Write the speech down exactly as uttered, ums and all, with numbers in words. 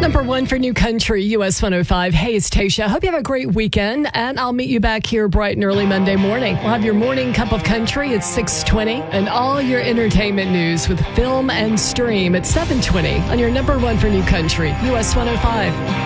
Number one for New Country, U S one oh five. Hey, it's Tasha. Hope you have a great weekend, and I'll meet you back here bright and early Monday morning. We'll have your morning cup of country at six twenty, and all your entertainment news with film and stream at seven twenty on your number one for New Country, U S one oh five.